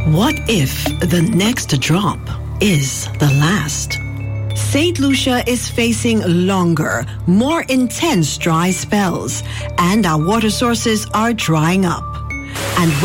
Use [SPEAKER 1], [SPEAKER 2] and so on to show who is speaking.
[SPEAKER 1] What if the next drop is the last? St. Lucia is facing longer, more intense dry spells, and our water sources are drying up. And